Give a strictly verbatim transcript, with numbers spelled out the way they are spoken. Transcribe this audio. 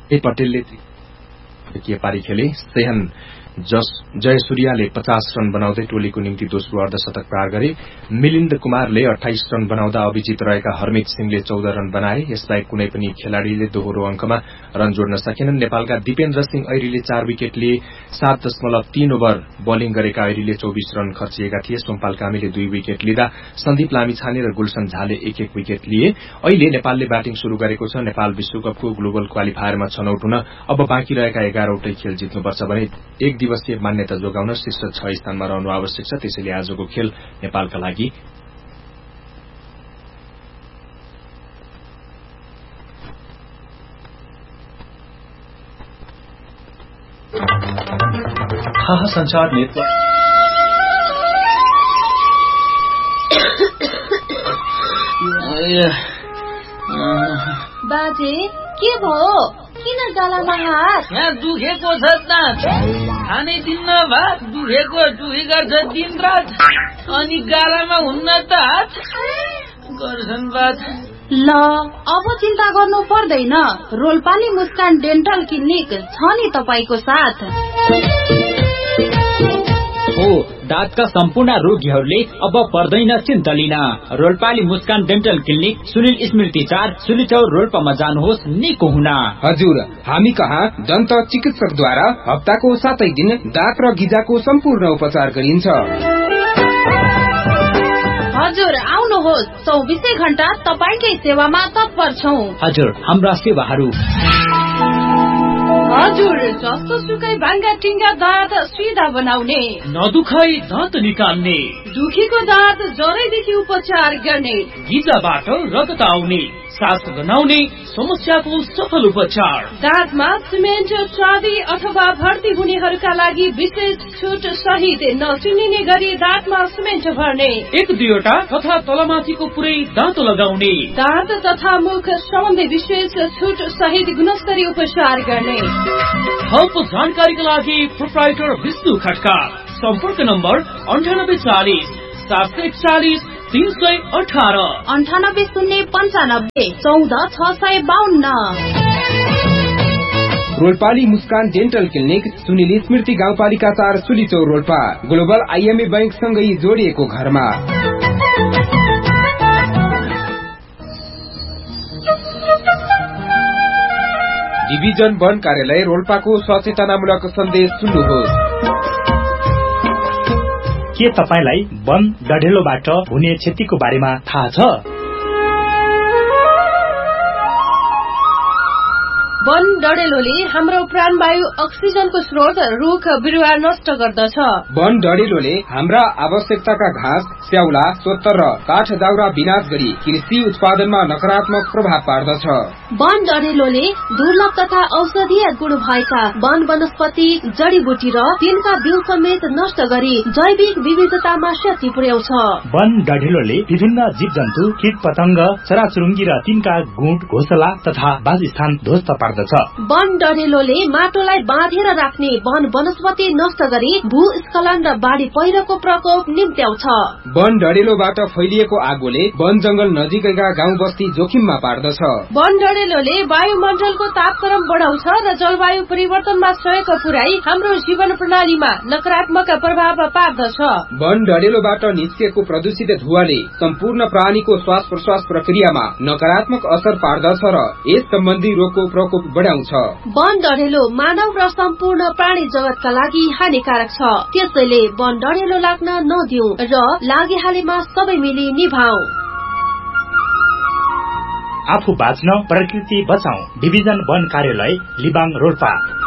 पटेलले त्रिकीय पारी खेले। सेहन जयसूर्याले पचास रन बनाउँदै टोलीको निम्ति दोस्रो अर्धशतक पार गरे। मिलिन्द कुमारले अठाइस रन बनाउँदा अभिजित रहेका हरमित सिंहले चौध रन बनाए। यसबाहेक कुनै पनि खेलाड़ीले दोहोरो अंकमा रन जोड्न सकेनन्। नेपालका दिपेन्द्र सिंह ऐरीले चार विकेट लिए। सात दशमलव तीन ओभर बोलिङ गरेका ऐरीले चौबिस रन खर्चिएका थिए। सोमपाल कामीले दुई विकेट लिँदा सन्दीप लामिछाने र गुलशन झाले एक एक विकेट लिए। अहिले नेपालले ब्याटिङ शुरू गरेको छ। नेपाल विश्वकपको ग्लोबल क्वालिफायरमा छनौट हुन अब बाँकी रहेका एघारवटै खेल जित्नुपर्छ भने एक दिवसीय मान्यता जोगाउन शीर्ष छ स्थानमा रहनु आवश्यक छ। त्यसैले आजको खेल नेपालका लागि थाहा संचार नेटवर्क बाजे के भयो? किन गालामा हात? यहाँ दुखेको छ दाँत, खानै दिन्न भात, दुखेको दुखी गर्छ दिन रात, अनि गालामा हुन्न त हात गर्छन् बात। ल अब चिन्ता गर्नु पर्दैन, रोल्पाली मुस्कान डेन्टल क्लिनिक छ नि तपाईको साथ। हो दाँतका सम्पूर्ण रोगीहरूले अब पर्दैन चिन्ता लिन। रोल्पाली मुस्कान डेन्टल क्लिनिक सुनिल स्मृति चार सुलिचौर रोल्पामा जानुहोस् निको हुन। हजुर, हामी कहाँ दन्त चिकित्सकद्वारा हप्ताको सातै दिन दाँत र गिजाको सम्पूर्ण उपचार गरिन्छ। हजुर आउनुहोस्, चौबिसै घण्टा तपाईकै सेवामा तत्पर छौं। हजुर, हाम्रा सेवाहरू हजुर जस्तो सुकै भाङ्गा टिङ्गा दाँत सिधा बनाउने, नदुखाई दाँत निकाल्ने, दुखीको दाँत जरैदेखि उपचार गर्ने, गिजाबाट रगत आउने, सास गनाउने समस्याको सफल उपचार, दाँतमा सिमेन्ट चाँदी अथवा भर्ती हुनेहरूका लागि विशेष छुट सहित नचिनिने गरी दाँतमा सिमेन्ट भर्ने, एक दुईवटा तथा तलमाथिको पुरै दाँत लगाउने, दाँत तथा मुख सम्बन्धी विशेष छुट सहित गुणस्तरीय उपचार गर्ने। थप जानकारीका लागि प्रोप्राइटर विष्णु खड्का, सम्पर्क नम्बर अन्ठानब्बे चालिस सात सय एकचालिस तीन सय अठारह अन्ठानब्बे शून्य पन्चानब्बे चौध छ सय बाहन्न। रोल्पाली मुस्कान डेन्टल क्लिनिक सुनिल स्मृति गाउँपालिका चार सुलिचौर रोल्पा, ग्लोबल आइएमए बैंक सँगै जोडिएको घरमा। डिभिजन वन कार्यालय रोल्पाको सचेतनामूलक सन्देश सुन्नुहोस्। के तपाईलाई वन डढेलोबाट हुने क्षतिको बारेमा थाहा छ? वन डढेलोले हाम्रो प्राणवायु अक्सिजनको स्रोत रुख बिरुवा नष्ट गर्दछ। वन डढेलोले हाम्रा आवश्यकताका घाँस, स्याउला, सोत्तर र काठ दाउरा विनाश गरी कृषि उत्पादनमा नकारात्मक प्रभाव पार्दछ। वन डढेलोले दुर्लभ तथा औषधीय गुण भएका वन वनस्पति, जडीबुटी र तिनका बिउ समेत नष्ट गरी जैविक विविधतामा क्षति पुर्याउँछ। वन डढेलोले विभिन्न जीव जन्तु, कीट पतंग, चराचुरुङ्गी र तिनका गुँड, घोसला तथा वासस्थान ध्वस्त पार्दछ। वन डढेलोले माटोलाई बाँधेर राख्ने वन वनस्पति नष्ट गरी भूस्खलन र बाढी पहिरोको प्रकोप निम्त्याउँछ। वन डढेलोबाट फैलिएको आगोले वन जंगल नजिकैका गाउँ बस्ती जोखिममा पार्दछ। वन डढेलोले वायुमण्डलको तापक्रम बढाउँछ र जलवायु परिवर्तनमा सहयोग पुर्याई हाम्रो जीवन प्रणालीमा नकारात्मक प्रभाव पार्दछ। वन डढेलोबाट निस्केको प्रदूषित धुवाले सम्पूर्ण प्राणीको श्वास प्रश्वास प्रक्रियामा नकारात्मक असर पार्दछ र यस सम्बन्धी रोगको प्रकोप बढाउँछ। वन डढेलो मानव र सम्पूर्ण प्राणी जगतका लागि हानिकारक छ। त्यसैले वन डढेलो लाग्न नदिऊ र लागिहालेमा सबै मिली निभाऊ। आफू बाँच्न प्रकृति बचाऊ। डिभिजन वन कार्यालय लिबाङ रोल्पा।